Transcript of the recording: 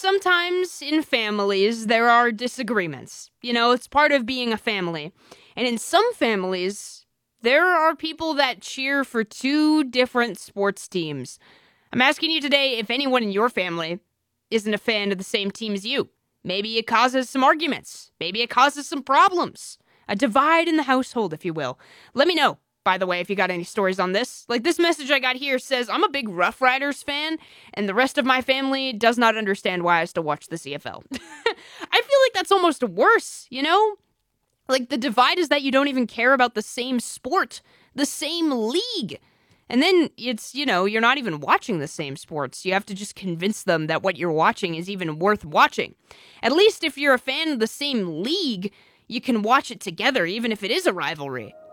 sometimes in families there are disagreements. It's part of being a family. And in some families, there are people that cheer for two different sports teams. I'm asking you today if anyone in your family isn't a fan of the same team as you. Maybe it causes some arguments. Maybe it causes some problems. A divide in the household, if you will. Let me know, by the way, if you got any stories on this. Like this message I got here says, I'm a big Rough Riders fan, and the rest of my family does not understand why I still watch the CFL. I feel like that's almost worse, Like the divide is that you don't even care about the same sport, the same league. And then it's, you're not even watching the same sports. You have to just convince them that what you're watching is even worth watching. At least if you're a fan of the same league, you can watch it together, even if it is a rivalry.